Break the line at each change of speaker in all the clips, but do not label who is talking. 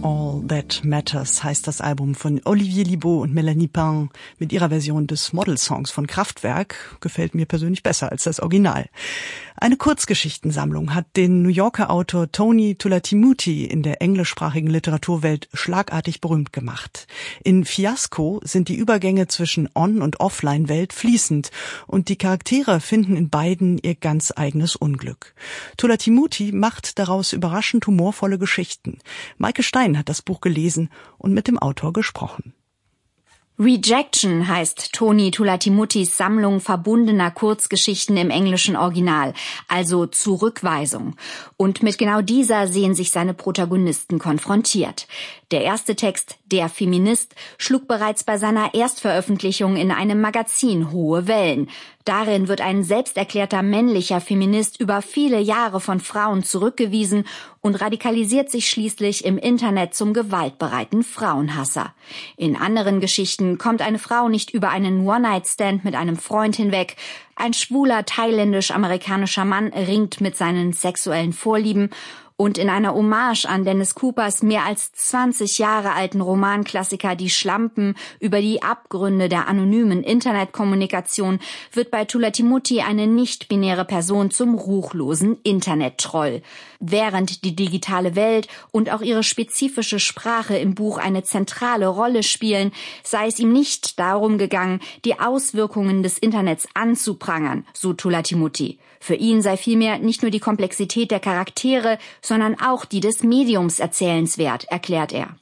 All That Matters heißt das Album von Olivier Libaud und Melanie Pain mit ihrer Version des Model-Songs von Kraftwerk. Gefällt mir persönlich besser als das Original. Eine Kurzgeschichtensammlung hat den New Yorker Autor Tony Tulatimuti in der englischsprachigen Literaturwelt schlagartig berühmt gemacht. In Fiasko sind die Übergänge zwischen On- und Offline-Welt fließend und die Charaktere finden in beiden ihr ganz eigenes Unglück. Tulatimuti macht daraus überraschend humorvolle Geschichten. Maike Stein hat das Buch gelesen und mit dem Autor gesprochen.
Rejection heißt Tony Tulatimutis Sammlung verbundener Kurzgeschichten im englischen Original, also Zurückweisung. Und mit genau dieser sehen sich seine Protagonisten konfrontiert. Der erste Text, Der Feminist, schlug bereits bei seiner Erstveröffentlichung in einem Magazin hohe Wellen. Darin wird ein selbsterklärter männlicher Feminist über viele Jahre von Frauen zurückgewiesen und radikalisiert sich schließlich im Internet zum gewaltbereiten Frauenhasser. In anderen Geschichten kommt eine Frau nicht über einen One-Night-Stand mit einem Freund hinweg. Ein schwuler thailändisch-amerikanischer Mann ringt mit seinen sexuellen Vorlieben. Und in einer Hommage an Dennis Coopers mehr als 20 Jahre alten Romanklassiker Die Schlampen über die Abgründe der anonymen Internetkommunikation wird bei Tulatimuti eine nicht-binäre Person zum ruchlosen Internet-Troll. Während die digitale Welt und auch ihre spezifische Sprache im Buch eine zentrale Rolle spielen, sei es ihm nicht darum gegangen, die Auswirkungen des Internets anzuprangern, so Tulatimuti. Für ihn sei vielmehr nicht nur die Komplexität der Charaktere, sondern auch die des Mediums erzählenswert, erklärt er.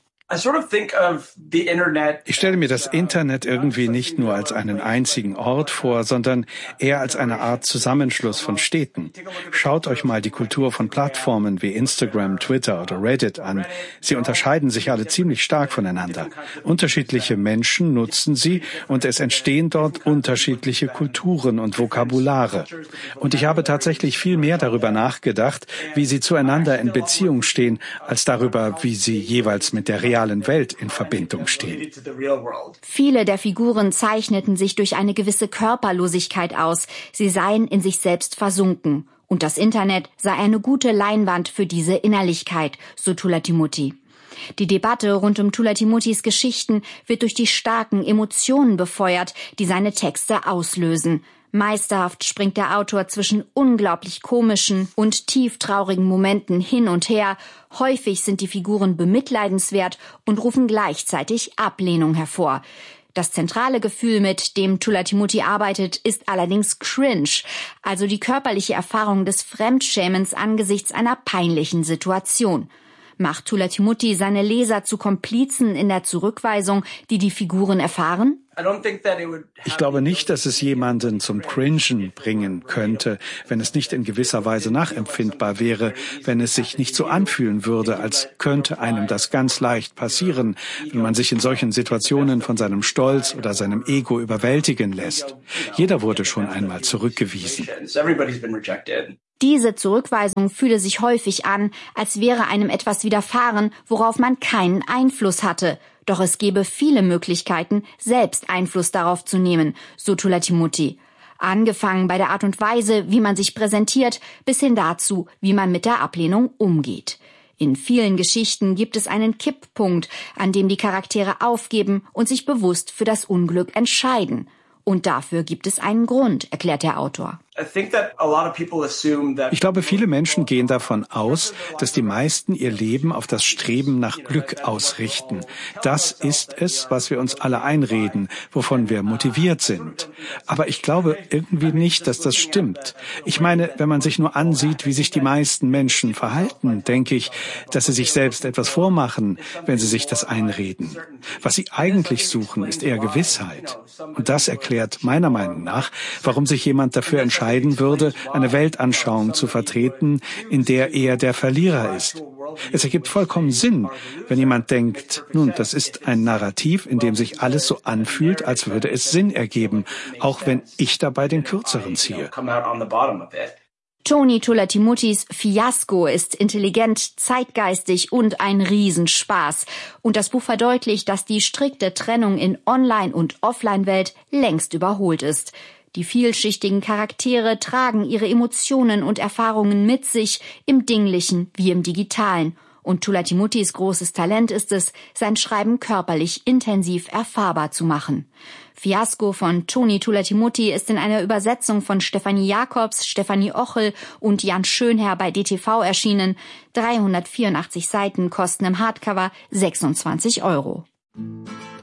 Ich stelle mir das Internet irgendwie nicht nur als einen einzigen Ort vor, sondern eher als eine Art Zusammenschluss von Städten. Schaut euch mal die Kultur von Plattformen wie Instagram, Twitter oder Reddit an. Sie unterscheiden sich alle ziemlich stark voneinander. Unterschiedliche Menschen nutzen sie und es entstehen dort unterschiedliche Kulturen und Vokabulare. Und ich habe tatsächlich viel mehr darüber nachgedacht, wie sie zueinander in Beziehung stehen, als darüber, wie sie jeweils mit der realen Welt in Verbindung stehen.
Viele der Figuren zeichneten sich durch eine gewisse Körperlosigkeit aus. Sie seien in sich selbst versunken. Und das Internet sei eine gute Leinwand für diese Innerlichkeit, so Tulatimuti. Die Debatte rund um Tulatimutis Geschichten wird durch die starken Emotionen befeuert, die seine Texte auslösen. Meisterhaft springt der Autor zwischen unglaublich komischen und tieftraurigen Momenten hin und her. Häufig sind die Figuren bemitleidenswert und rufen gleichzeitig Ablehnung hervor. Das zentrale Gefühl, mit dem Tulatimuti arbeitet, ist allerdings Cringe, also die körperliche Erfahrung des Fremdschämens angesichts einer peinlichen Situation. Macht Tulatimuti seine Leser zu Komplizen in der Zurückweisung, die die Figuren erfahren?
Ich glaube nicht, dass es jemanden zum Cringen bringen könnte, wenn es nicht in gewisser Weise nachempfindbar wäre, wenn es sich nicht so anfühlen würde, als könnte einem das ganz leicht passieren, wenn man sich in solchen Situationen von seinem Stolz oder seinem Ego überwältigen lässt. Jeder wurde schon einmal zurückgewiesen.
Diese Zurückweisung fühle sich häufig an, als wäre einem etwas widerfahren, worauf man keinen Einfluss hatte. Doch es gebe viele Möglichkeiten, selbst Einfluss darauf zu nehmen, so Tulatimuti. Angefangen bei der Art und Weise, wie man sich präsentiert, bis hin dazu, wie man mit der Ablehnung umgeht. In vielen Geschichten gibt es einen Kipppunkt, an dem die Charaktere aufgeben und sich bewusst für das Unglück entscheiden. Und dafür gibt es einen Grund, erklärt der Autor.
Ich glaube, viele Menschen gehen davon aus, dass die meisten ihr Leben auf das Streben nach Glück ausrichten. Das ist es, was wir uns alle einreden, wovon wir motiviert sind. Aber ich glaube irgendwie nicht, dass das stimmt. Ich meine, wenn man sich nur ansieht, wie sich die meisten Menschen verhalten, denke ich, dass sie sich selbst etwas vormachen, wenn sie sich das einreden. Was sie eigentlich suchen, ist eher Gewissheit. Und das erklärt meiner Meinung nach, warum sich jemand dafür entscheidet, würde, eine Weltanschauung zu vertreten, in der er der Verlierer ist. Es ergibt vollkommen Sinn, wenn jemand denkt, nun, das ist ein Narrativ, in dem sich alles so anfühlt, als würde es Sinn ergeben, auch wenn ich dabei den Kürzeren ziehe.
Tony Tulatimutis Fiasko ist intelligent, zeitgeistig und ein Riesenspaß. Und das Buch verdeutlicht, dass die strikte Trennung in Online- und Offline-Welt längst überholt ist. Die vielschichtigen Charaktere tragen ihre Emotionen und Erfahrungen mit sich, im Dinglichen wie im Digitalen. Und Tulatimutis großes Talent ist es, sein Schreiben körperlich intensiv erfahrbar zu machen. Fiasko von Toni Tulatimuti ist in einer Übersetzung von Stefanie Jacobs, Stefanie Ochel und Jan Schönherr bei DTV erschienen. 384 Seiten kosten im Hardcover 26 €.